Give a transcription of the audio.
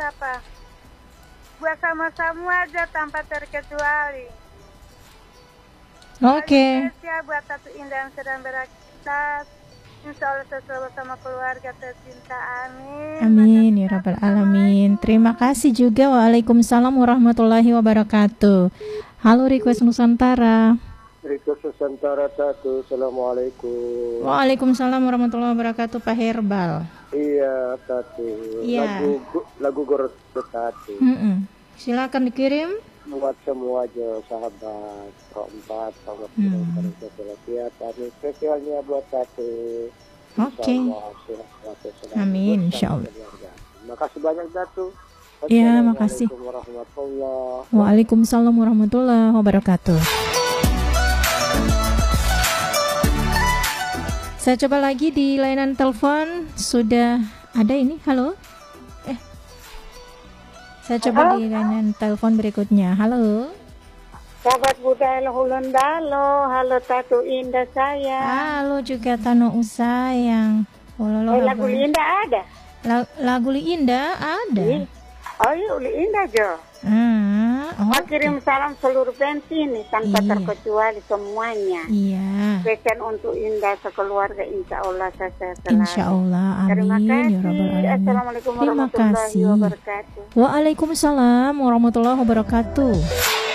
apa? Buat sama-sama aja tanpa terkecuali. Oke. Indonesia buat satu indah yang sedang beraktivitas. Insya Allah sesuai sama keluarga tercinta. Amin. Amin ya rabbal alamin. Terima kasih juga. Waalaikumsalam warahmatullahi wabarakatuh. Halo Request Nusantara. Request Nusantara 1. Assalamualaikum. Waalaikumsalam warahmatullahi wabarakatuh, Pak Herbal. Iya, Tati. Iya. Lagu Goros Tati. Silakan dikirim buat semua aja sahabat keempat selamat kami spesialnya buat Tati. Oke. Amin insyaallah. Terima kasih banyak Datu. Iya, makasih. Waalaikumsalam warahmatullahi wabarakatuh. Saya coba lagi di layanan telepon. Sudah ada ini. Halo. Saya coba di layanan telepon berikutnya. Halo. Sahabat budaya Hulundalo. Halo Tatu Indah sayang. Halo juga Tano Usayang. Lagu Linda ada? Lagu Linda ada. Oh iya, Linda Jo. Kirim salam seluruh pensi nih tanpa terkecuali semuanya. Iya. Spesial untuk Indah sekeluarga, insya Allah saya selalu. Insya Allah, amin. Terima kasih. Ya Rabbal alamin. Assalamualaikum warahmatullahi wabarakatuh. Waalaikumsalam warahmatullahi wabarakatuh.